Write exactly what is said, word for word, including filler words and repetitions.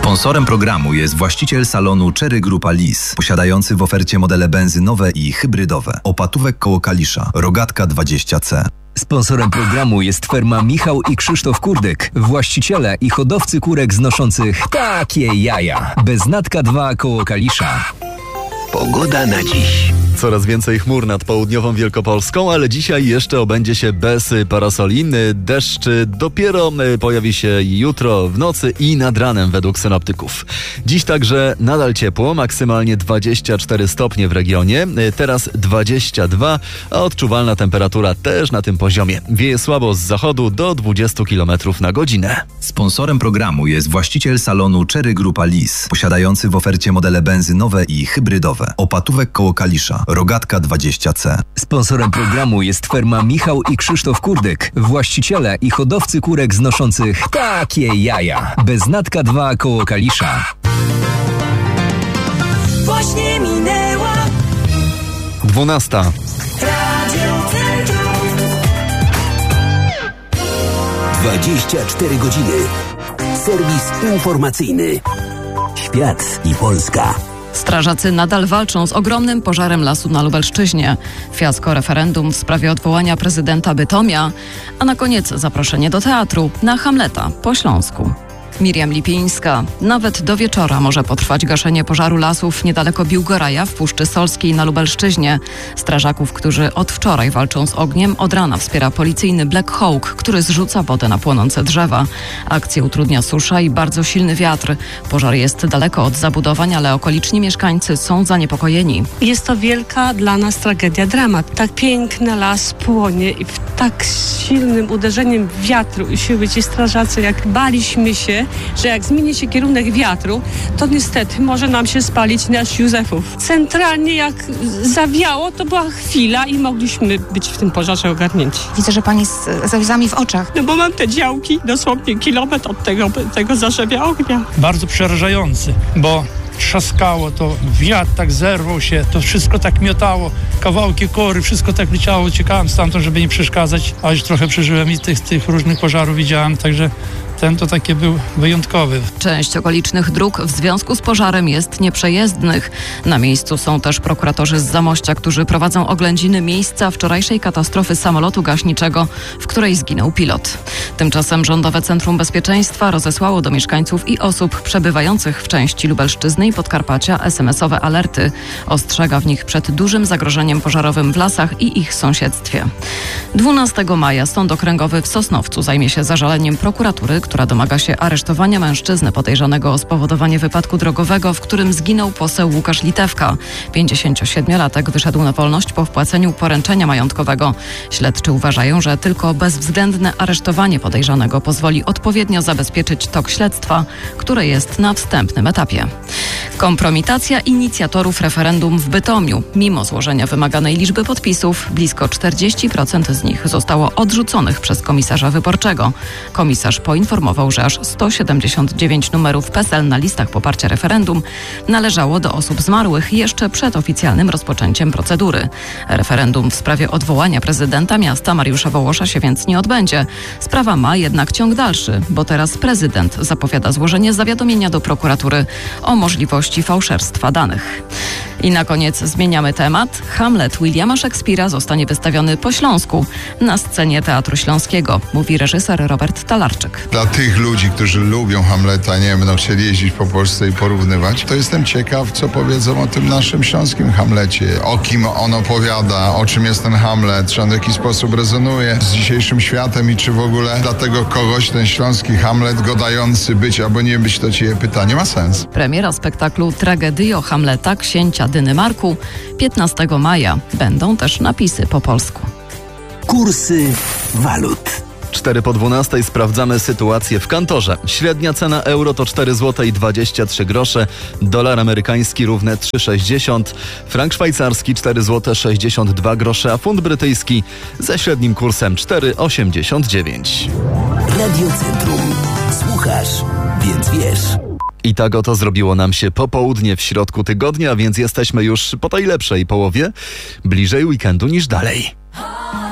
Sponsorem programu jest właściciel salonu Cherry Grupa Lis, posiadający w ofercie modele benzynowe i hybrydowe. Opatówek koło Kalisza, Rogatka dwadzieścia C. Sponsorem programu jest firma Michał i Krzysztof Kurdek, właściciele i hodowcy kurek znoszących takie jaja. Beznatka dwa koło Kalisza. Pogoda na dziś. Coraz więcej chmur nad południową Wielkopolską, ale dzisiaj jeszcze obędzie się bez parasoli. Deszcz dopiero pojawi się jutro w nocy i nad ranem według synoptyków. Dziś także nadal ciepło, maksymalnie dwadzieścia cztery stopnie w regionie, teraz dwadzieścia dwa, a odczuwalna temperatura też na tym poziomie. Wieje słabo z zachodu do dwadzieścia kilometrów na godzinę. Sponsorem programu jest właściciel salonu Cherry Grupa Lis, posiadający w ofercie modele benzynowe i hybrydowe. Opatówek koło Kalisza, Rogatka dwadzieścia C. Sponsorem programu jest firma Michał i Krzysztof Kurdek, właściciele i hodowcy kurek znoszących takie jaja. Beznatka dwa koło Kalisza. Właśnie minęła dwunasta. Radio Centrum. dwadzieścia cztery godziny. Serwis informacyjny. Świat i Polska. Strażacy nadal walczą z ogromnym pożarem lasu na Lubelszczyźnie. Fiasko referendum w sprawie odwołania prezydenta Bytomia, a na koniec zaproszenie do teatru na Hamleta po Śląsku. Miriam Lipińska. Nawet do wieczora może potrwać gaszenie pożaru lasów niedaleko Biłgoraja w Puszczy Solskiej na Lubelszczyźnie. Strażaków, którzy od wczoraj walczą z ogniem, od rana wspiera policyjny Black Hawk, który zrzuca wodę na płonące drzewa. Akcję utrudnia susza i bardzo silny wiatr. Pożar jest daleko od zabudowań, ale okoliczni mieszkańcy są zaniepokojeni. Jest to wielka dla nas tragedia, dramat. Tak piękny las płonie i w tak silnym uderzeniem wiatru i siły ci strażacy, jak baliśmy się, że jak zmieni się kierunek wiatru, to niestety może nam się spalić nasz Józefów. Centralnie jak zawiało, to była chwila i mogliśmy być w tym pożarze ogarnięci. Widzę, że pani z, ze łzami w oczach. No bo mam te działki dosłownie kilometr od tego, tego zarzewia ognia. Bardzo przerażający, bo trzaskało to, wiatr tak zerwał się, to wszystko tak miotało, kawałki kory, wszystko tak leciało, uciekałem stamtąd, żeby nie przeszkadzać, a już trochę przeżyłem i tych, tych różnych pożarów widziałem, także ten to taki był wyjątkowy. Część okolicznych dróg w związku z pożarem jest nieprzejezdnych. Na miejscu są też prokuratorzy z Zamościa, którzy prowadzą oględziny miejsca wczorajszej katastrofy samolotu gaśniczego, w której zginął pilot. Tymczasem Rządowe Centrum Bezpieczeństwa rozesłało do mieszkańców i osób przebywających w części Lubelszczyzny i Podkarpacia es em esowe alerty. Ostrzega w nich przed dużym zagrożeniem pożarowym w lasach i ich sąsiedztwie. dwunastego maja Sąd Okręgowy w Sosnowcu zajmie się zażaleniem prokuratury, która domaga się aresztowania mężczyzny podejrzanego o spowodowanie wypadku drogowego, w którym zginął poseł Łukasz Litewka. pięćdziesięciosiedmiolatek wyszedł na wolność po wpłaceniu poręczenia majątkowego. Śledczy uważają, że tylko bezwzględne aresztowanie podejrzanego pozwoli odpowiednio zabezpieczyć tok śledztwa, które jest na wstępnym etapie. Kompromitacja inicjatorów referendum w Bytomiu. Mimo złożenia wymaganej liczby podpisów, blisko czterdzieści procent z nich zostało odrzuconych przez komisarza wyborczego. Komisarz poinformował, że aż sto siedemdziesiąt dziewięć numerów PESEL na listach poparcia referendum należało do osób zmarłych jeszcze przed oficjalnym rozpoczęciem procedury. Referendum w sprawie odwołania prezydenta miasta Mariusza Wołosza się więc nie odbędzie. Sprawa ma jednak ciąg dalszy, bo teraz prezydent zapowiada złożenie zawiadomienia do prokuratury o możliwości fałszerstwa danych. I na koniec zmieniamy temat. Hamlet Williama Szekspira zostanie wystawiony po Śląsku na scenie Teatru Śląskiego, mówi reżyser Robert Talarczyk. Dla tych ludzi, którzy lubią Hamleta, nie będą chcieli jeździć po Polsce i porównywać, to jestem ciekaw, co powiedzą o tym naszym śląskim Hamlecie. O kim on opowiada, o czym jest ten Hamlet, czy on w jakiś sposób rezonuje z dzisiejszym światem i czy w ogóle dla tego kogoś ten śląski Hamlet godający być albo nie być, to ciebie pytanie ma sens. Premiera spektaklu Tragedio Hamleta księcia Dynymarku piętnastego maja. Będą też napisy po polsku. Kursy walut. cztery po dwunastej sprawdzamy sytuację w kantorze. Średnia cena euro to cztery złote dwadzieścia trzy grosze, dolar amerykański równe trzy sześćdziesiąt, frank szwajcarski cztery złote sześćdziesiąt dwa grosze, a funt brytyjski ze średnim kursem cztery osiemdziesiąt dziewięć. Radio Centrum. Słuchasz, więc wiesz. I tak oto zrobiło nam się popołudnie w środku tygodnia, więc jesteśmy już po tej lepszej połowie, bliżej weekendu niż dalej.